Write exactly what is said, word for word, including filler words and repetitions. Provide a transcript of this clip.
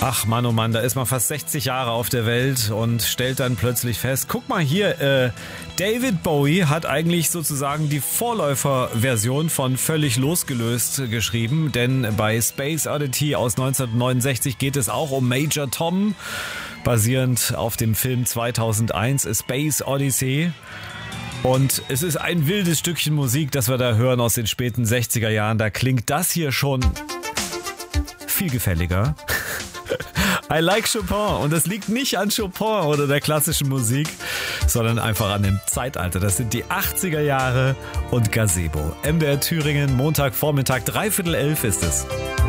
Ach Mann, oh Mann, da ist man fast sechzig Jahre auf der Welt und stellt dann plötzlich fest, guck mal hier, äh, David Bowie hat eigentlich sozusagen die Vorläuferversion von Völlig losgelöst geschrieben, denn bei Space Oddity aus neunzehnhundertneunundsechzig geht es auch um Major Tom, basierend auf dem Film zweitausendeins A Space Odyssey. Und es ist ein wildes Stückchen Musik, das wir da hören aus den späten sechziger Jahren. Da klingt das hier schon viel gefälliger. I like Chopin, und das liegt nicht an Chopin oder der klassischen Musik, sondern einfach an dem Zeitalter. Das sind die achtziger Jahre und Gazebo. M D R Thüringen, Montagvormittag, dreiviertel elf ist es.